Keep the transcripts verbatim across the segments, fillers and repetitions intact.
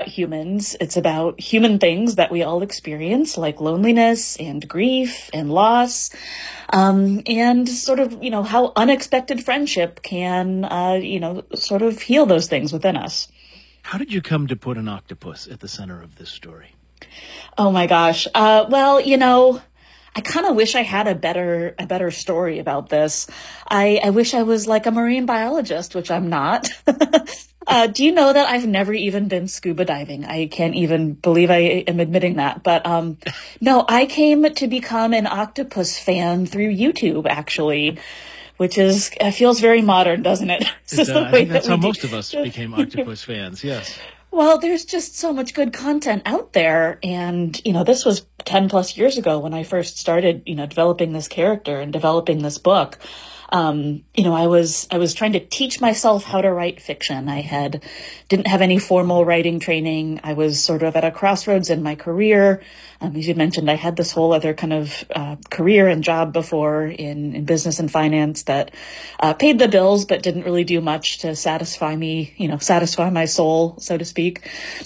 about humans. It's about human things that we all experience, like loneliness and grief and loss, um, and sort of, you know, how unexpected friendship can, uh, you know, sort of heal those things within us. How did you come to put an octopus at the center of this story? Oh my gosh. Uh, well, you know, I kind of wish I had a better a better story about this. I, I wish I was like a marine biologist, which I'm not. uh, do you know that I've never even been scuba diving? I can't even believe I am admitting that. But um, no, I came to become an octopus fan through YouTube, actually, which is uh, feels very modern, doesn't it? It, uh, I think that's that how do. most of us became octopus fans, yes. Well, there's just so much good content out there. And, you know, this was ten plus years ago when I first started, you know, developing this character and developing this book. Um, you know, I was, I was trying to teach myself how to write fiction. I had, didn't have any formal writing training. I was sort of at a crossroads in my career. Um, as you mentioned, I had this whole other kind of, uh, career and job before in, in business and finance that, uh, paid the bills, but didn't really do much to satisfy me, you know, satisfy my soul, so to speak.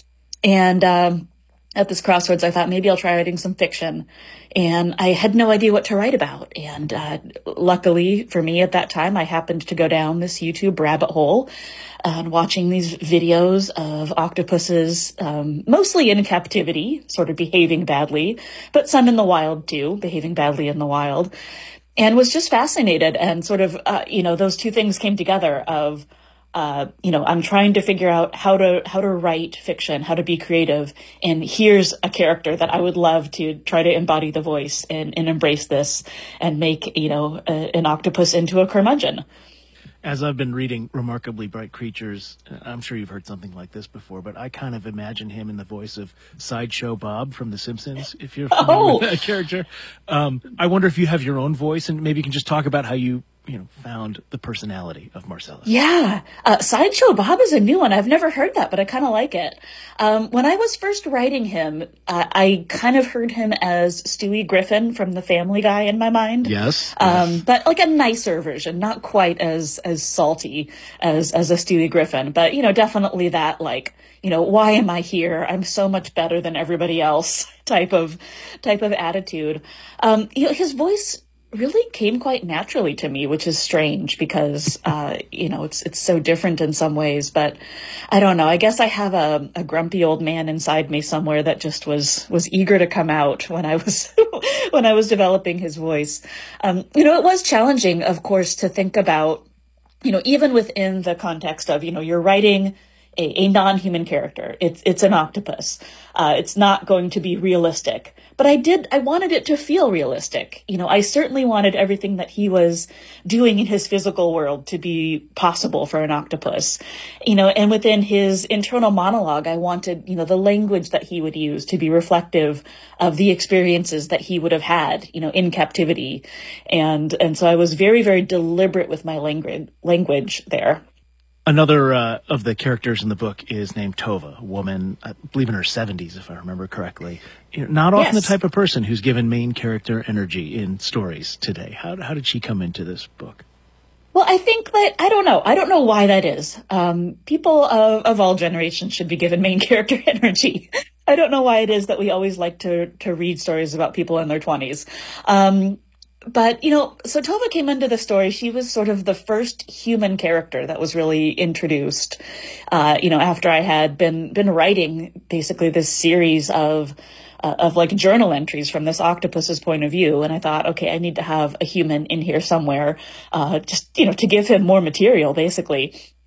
And, um, at this crossroads, I thought maybe I'll try writing some fiction. And I had no idea what to write about. And uh, luckily for me at that time, I happened to go down this YouTube rabbit hole and watching these videos of octopuses, um, mostly in captivity, sort of behaving badly, but some in the wild too, behaving badly in the wild. And was just fascinated. And sort of, uh, you know, those two things came together of, Uh, you know, I'm trying to figure out how to, how to write fiction, how to be creative. And here's a character that I would love to try to embody the voice and, and embrace this and make, you know, a, an octopus into a curmudgeon. As I've been reading Remarkably Bright Creatures, I'm sure you've heard something like this before, but I kind of imagine him in the voice of Sideshow Bob from The Simpsons, if you're familiar oh. with that character. Um, I wonder if you have your own voice, and maybe you can just talk about how you you know, found the personality of Marcellus. Yeah. Uh, Sideshow Bob is a new one. I've never heard that, but I kind of like it. Um, when I was first writing him, uh, I kind of heard him as Stewie Griffin from The Family Guy in my mind. Yes. Um, yes. But like a nicer version, not quite as, as salty as, as a Stewie Griffin, but, you know, definitely that like, you know, why am I here? I'm so much better than everybody else type of, type of attitude. Um, you know, his voice really came quite naturally to me, which is strange because, uh, you know, it's, it's so different in some ways, but I don't know. I guess I have a, a grumpy old man inside me somewhere that just was, was eager to come out when I was, when I was developing his voice. Um, you know, it was challenging, of course, to think about, you know, even within the context of, you know, you're writing a, a non-human character. It's, it's an octopus. Uh, it's not going to be realistic, but I did, I wanted it to feel realistic. You know, I certainly wanted everything that he was doing in his physical world to be possible for an octopus, you know, and within his internal monologue, I wanted, you know, the language that he would use to be reflective of the experiences that he would have had, you know, in captivity. And, and so I was very, very deliberate with my language, language there. Another uh, of the characters in the book is named Tova, a woman, I believe in her seventies, if I remember correctly. You know, not often yes. the type of person who's given main character energy in stories today. How, how did she come into this book? Well, I think that, I don't know. I don't know why that is. Um, people of, of all generations should be given main character energy. I don't know why it is that we always like to, to read stories about people in their twenties. Um, But, you know, so Tova came into the story. She was sort of the first human character that was really introduced, uh, you know, after I had been, been writing basically this series of, uh, of like journal entries from this octopus's point of view. And I thought, okay, I need to have a human in here somewhere, uh, just, you know, to give him more material, basically.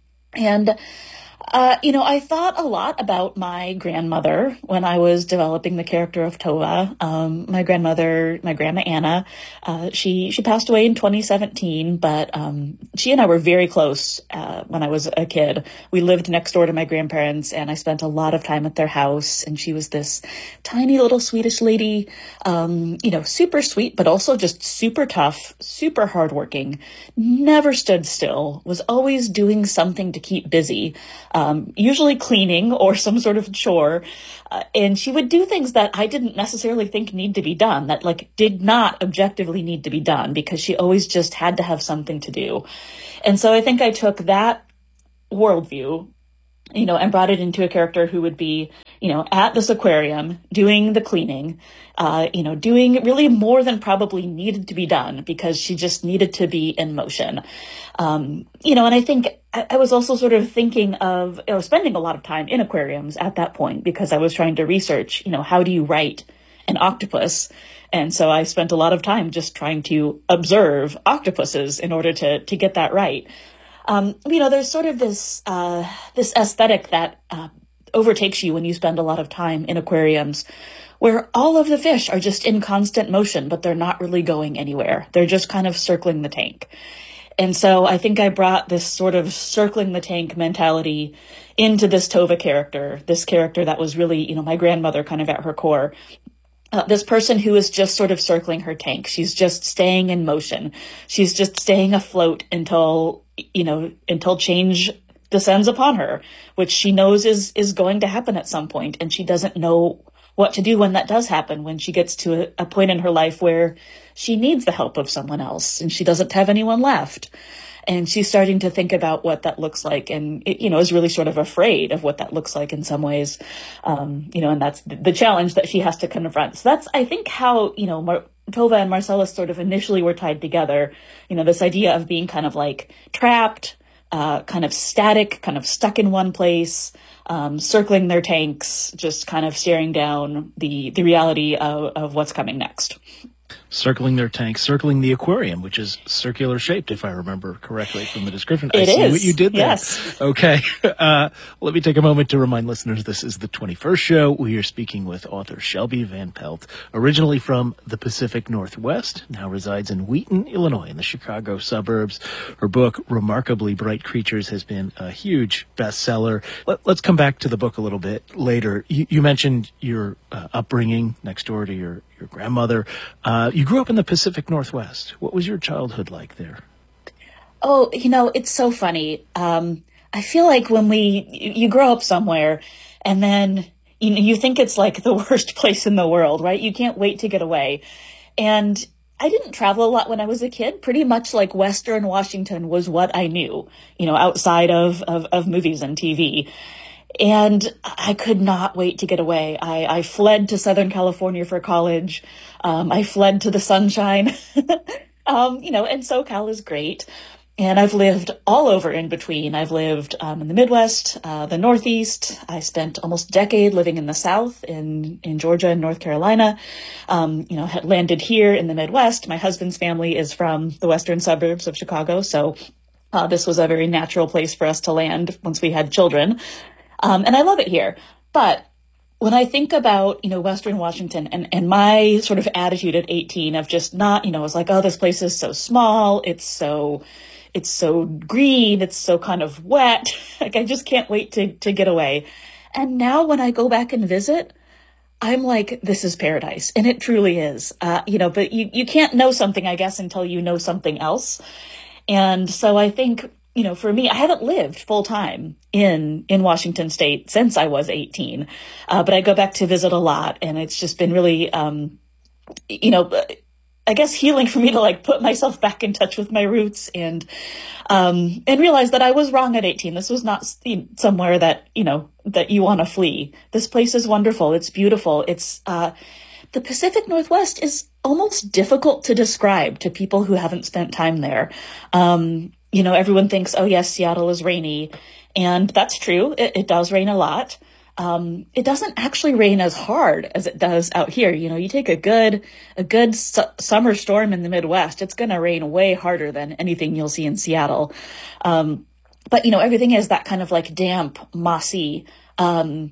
And, Uh, you know, I thought a lot about my grandmother when I was developing the character of Tova. Um, my grandmother, my grandma Anna, uh, she, she passed away in twenty seventeen, but, um, she and I were very close, uh, when I was a kid. We lived next door to my grandparents and I spent a lot of time at their house, and she was this tiny little Swedish lady, um, you know, super sweet, but also just super tough, super hardworking, never stood still, was always doing something to keep busy. Um, usually cleaning or some sort of chore. Uh, and she would do things that I didn't necessarily think need to be done, that like did not objectively need to be done, because she always just had to have something to do. And so I think I took that worldview you know, and brought it into a character who would be, you know, at this aquarium doing the cleaning, uh, you know, doing really more than probably needed to be done because she just needed to be in motion. Um, you know, and I think I, I was also sort of thinking of, you know, spending a lot of time in aquariums at that point because I was trying to research, you know, how do you write an octopus? And so I spent a lot of time just trying to observe octopuses in order to, to get that right. Um, you know, there's sort of this uh, this aesthetic that uh, overtakes you when you spend a lot of time in aquariums, where all of the fish are just in constant motion, but they're not really going anywhere. They're just kind of circling the tank. And so I think I brought this sort of circling the tank mentality into this Tova character, this character that was really, you know, my grandmother kind of at her core. Uh, this person who is just sort of circling her tank. She's just staying in motion. She's just staying afloat until, you know, until change descends upon her, which she knows is, is going to happen at some point. And she doesn't know what to do when that does happen, when she gets to a, a point in her life where she needs the help of someone else and she doesn't have anyone left. And she's starting to think about what that looks like and, it, you know, is really sort of afraid of what that looks like in some ways. Um, you know, and that's the challenge that she has to confront. So that's, I think, how, you know, Mar- Tova and Marcellus sort of initially were tied together. You know, this idea of being kind of like trapped, uh, kind of static, kind of stuck in one place, um, circling their tanks, just kind of staring down the, the reality of, of what's coming next. Circling their tank, circling the aquarium, which is circular shaped, if I remember correctly from the description. It I see is. what you did there. Yes. Okay. Uh, let me take a moment to remind listeners this is the twenty-first show. We are speaking with author Shelby Van Pelt, originally from the Pacific Northwest, now resides in Wheaton, Illinois, in the Chicago suburbs. Her book, Remarkably Bright Creatures, has been a huge bestseller. Let, let's come back to the book a little bit later. You, you mentioned your uh, upbringing next door to your your grandmother. Uh, you grew up in the Pacific Northwest. What was your childhood like there? Oh, you know, it's so funny. Um, I feel like when we, you grow up somewhere and then, you know, you think it's like the worst place in the world, right? You can't wait to get away. And I didn't travel a lot when I was a kid. Pretty much like Western Washington was what I knew, you know, outside of, of, of movies and T V. And I could not wait to get away. I, I fled to Southern California for college. Um, I fled to the sunshine. um, you know, and SoCal is great. And I've lived all over in between. I've lived um, in the Midwest, uh, the Northeast. I spent almost a decade living in the South, in, in Georgia and North Carolina. Um, you know, had landed here in the Midwest. My husband's family is from the western suburbs of Chicago. So uh, this was a very natural place for us to land once we had children. Um, and I love it here. But when I think about, you know, Western Washington and, and my sort of attitude at eighteen of just not, you know, I was like, oh, this place is so small. It's so, it's so green. It's so kind of wet. Like, I just can't wait to, to get away. And now when I go back and visit, I'm like, this is paradise. And it truly is, uh, you know, but you, you can't know something, I guess, until you know something else. And so I think, you know, for me, I haven't lived full time in, in Washington State since I was eighteen. Uh, but I go back to visit a lot, and it's just been really, um, you know, I guess healing for me to like put myself back in touch with my roots and, um, and realize that I was wrong at eighteen. This was not somewhere that, you know, that you want to flee. This place is wonderful. It's beautiful. It's, uh, the Pacific Northwest is almost difficult to describe to people who haven't spent time there. Um, You know, everyone thinks, oh, yes, Seattle is rainy. And that's true. It, it does rain a lot. Um, it doesn't actually rain as hard as it does out here. You know, you take a good, a good su- summer storm in the Midwest, it's going to rain way harder than anything you'll see in Seattle. Um, but, you know, everything is that kind of like damp, mossy, um,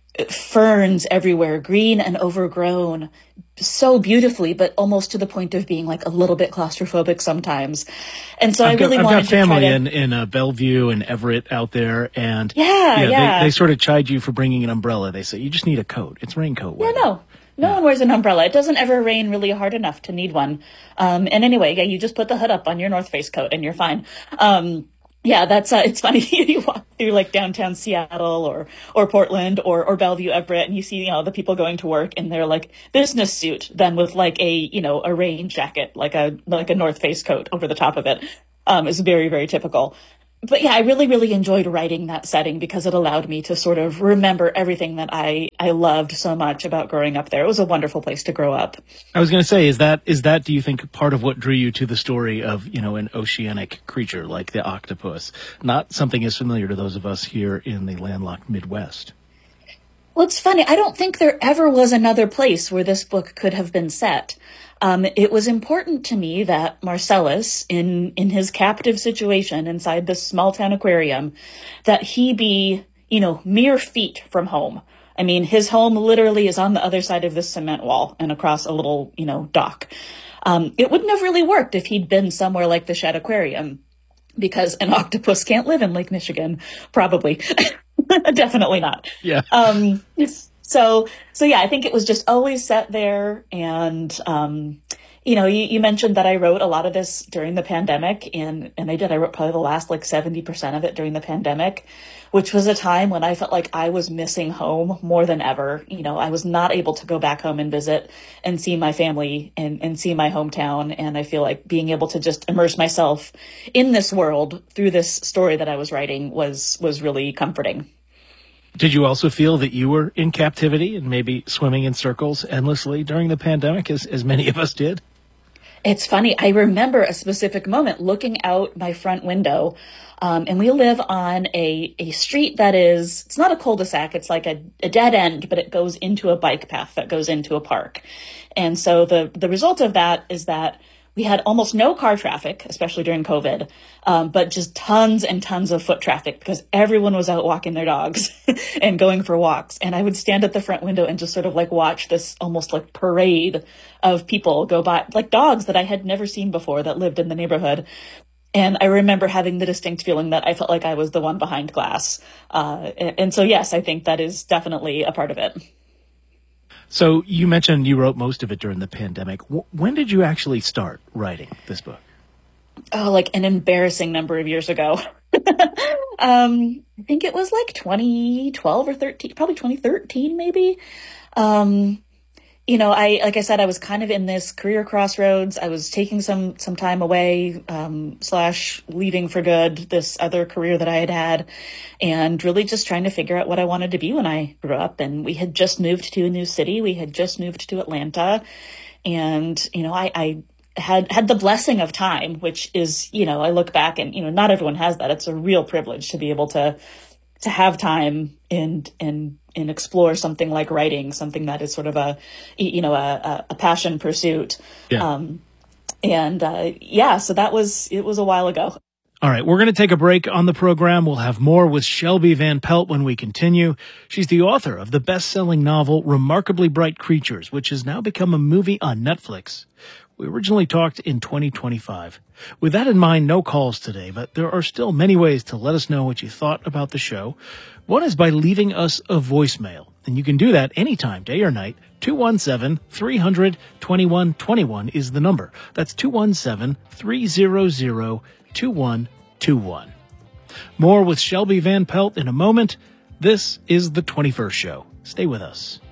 ferns everywhere, green and overgrown, so beautifully, but almost to the point of being like a little bit claustrophobic sometimes. And so I've I really got, wanted I've got family to try to... in in uh, Bellevue and Everett out there, and yeah, yeah, yeah. They, they sort of chide you for bringing an umbrella. They say you just need a coat. It's raincoat weather. Yeah, no. No yeah. one wears an umbrella. It doesn't ever rain really hard enough to need one. Um, and anyway, yeah, you just put the hood up on your North Face coat and you're fine. Um, Yeah, that's, uh, it's funny. You walk through like downtown Seattle or, or Portland or, or Bellevue, Everett, and you see, you know, the people going to work in their like business suit, then with like a, you know, a rain jacket, like a, like a North Face coat over the top of it. Um, is very, very typical. but yeah, I really, really enjoyed writing that setting because it allowed me to sort of remember everything that I, I loved so much about growing up there. It was a wonderful place to grow up. I was going to say, is that, is that, do you think, part of what drew you to the story of, you know, an oceanic creature like the octopus, not something as familiar to those of us here in the landlocked Midwest? Well, it's funny. I don't think there ever was another place where this book could have been set. Um, it was important to me that Marcellus, in, in his captive situation inside this small town aquarium, that he be, you know, mere feet from home. I mean, his home literally is on the other side of this cement wall and across a little, you know, dock. Um, it wouldn't have really worked if he'd been somewhere like the Shedd Aquarium, because an octopus can't live in Lake Michigan, probably. Definitely not. Yeah. Um, So, so yeah, I think it was just always set there. And, um, you know, you, you mentioned that I wrote a lot of this during the pandemic, and, and I did. I wrote probably the last like seventy percent of it during the pandemic, which was a time when I felt like I was missing home more than ever. You know, I was not able to go back home and visit and see my family and, and see my hometown. And I feel like being able to just immerse myself in this world through this story that I was writing was, was really comforting. Did you also feel that you were in captivity and maybe swimming in circles endlessly during the pandemic, as, as many of us did? It's funny. I remember a specific moment looking out my front window, um, and we live on a, a street that is, it's not a cul-de-sac, it's like a, a dead end, but it goes into a bike path that goes into a park. And so the, the result of that is that we had almost no car traffic, especially during COVID, um, but just tons and tons of foot traffic because everyone was out walking their dogs and going for walks. And I would stand at the front window and just sort of like watch this almost like parade of people go by, like dogs that I had never seen before that lived in the neighborhood. And I remember having the distinct feeling that I felt like I was the one behind glass. Uh, and, and so, yes, I think that is definitely a part of it. So you mentioned you wrote most of it during the pandemic. When did you actually start writing this book? Oh, like an embarrassing number of years ago. um, I think it was like twenty twelve or thirteen, probably twenty thirteen, maybe. Um, you know, I, like I said, I was kind of in this career crossroads. I was taking some, some time away, um, slash leaving for good this other career that I had had, and really just trying to figure out what I wanted to be when I grew up. And we had just moved to a new city. We had just moved to Atlanta. And, you know, I, I had, had the blessing of time, which is, you know, I look back and, you know, not everyone has that. It's a real privilege to be able to, to have time and, and, and explore something like writing, something that is sort of a, you know, a, a passion pursuit. Yeah. Um, and, uh, yeah, so that was, it was a while ago. All right, we're going to take a break on the program. We'll have more with Shelby Van Pelt when we continue. She's the author of the best-selling novel Remarkably Bright Creatures, which has now become a movie on Netflix. We originally talked in twenty twenty-five. With that in mind, no calls today, but there are still many ways to let us know what you thought about the show. One is by leaving us a voicemail, and you can do that anytime, day or night. two one seven, three hundred, twenty-one twenty-one is the number. That's two one seven, three hundred, twenty-one twenty-one. More with Shelby Van Pelt in a moment. This is The twenty-first Show. Stay with us.